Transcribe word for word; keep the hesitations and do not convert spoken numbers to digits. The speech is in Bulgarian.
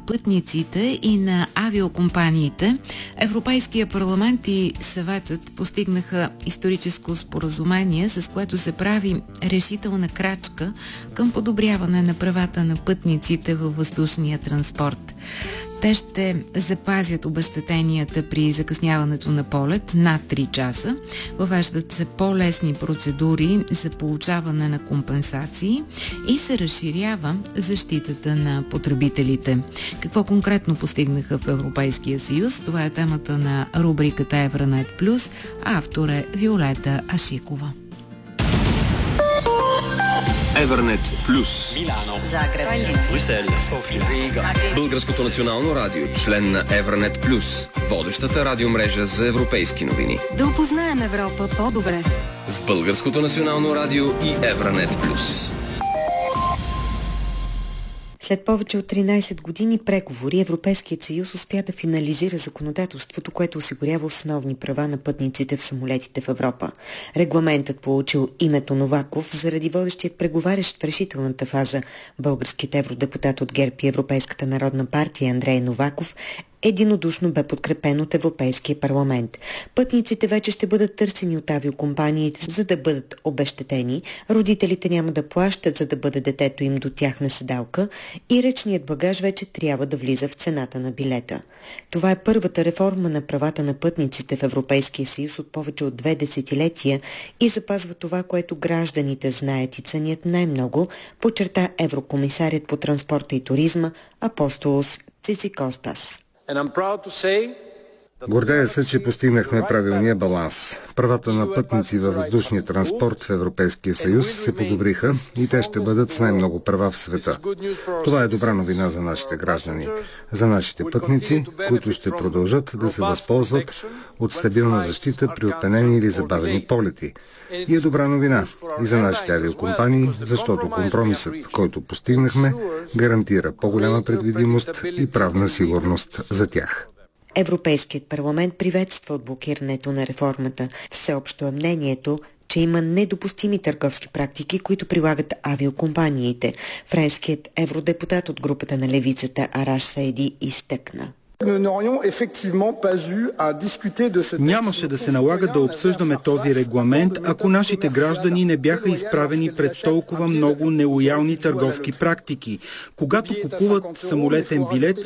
пътниците и на авиокомпаниите. Европейския парламент и съветът постигнаха историческо споразумение, с което се прави решителна крачка към подобряване на правата на пътниците във въздушния транспорт. Те ще запазят обезщетенията при закъсняването на полет над три часа, въвеждат се по-лесни процедури за получаване на компенсации и се разширява защитата на потребителите. Какво конкретно постигнаха в Европейския съюз? Това е темата на рубриката Евронет Плюс, а автор е Виолета Ашикова. Евронет Плюс. Милано, Загреб, Брюксел, София, Рига. Българското национално радио, член на Евронет Плюс, водещата радиомрежа за европейски новини. Да опознаем Европа по-добре. С Българското национално радио и Евронет Плюс. След повече от тринайсет години преговори, Европейският съюз успя да финализира законодателството, което осигурява основни права на пътниците в самолетите в Европа. Регламентът, получил името Новаков, заради водещият преговарящ в решителната фаза българският евродепутат от ГЕРБ и Европейската народна партия Андрей Новаков, единодушно бе подкрепен от Европейския парламент. Пътниците вече ще бъдат търсени от авиокомпаниите, за да бъдат обезщетени, родителите няма да плащат, за да бъде детето им до тяхна седалка и ръчният багаж вече трябва да влиза в цената на билета. Това е първата реформа на правата на пътниците в Европейския съюз от повече от две десетилетия и запазва това, което гражданите знаят и ценят най-много, подчерта еврокомисарят по транспорта и туризма Апостолос Цицикостас. Гордея се, че постигнахме правилния баланс. Правата на пътници във въздушния транспорт в Европейския съюз се подобриха и те ще бъдат с най-много права в света. Това е добра новина за нашите граждани, за нашите пътници, които ще продължат да се възползват от стабилна защита при отменени или забавени полети. И е добра новина и за нашите авиокомпании, защото компромисът, който постигнахме, гарантира по-голяма предвидимост и правна сигурност за тях. Европейският парламент приветства отблокирането на реформата. Всеобщо е мнението, че има недопустими търговски практики, които прилагат авиокомпаниите. Френският евродепутат от групата на левицата Араш Саиди изтъкна. Нямаше да се налага да обсъждаме този регламент, ако нашите граждани не бяха изправени пред толкова много нелоялни търговски практики. Когато купуват самолетен билет,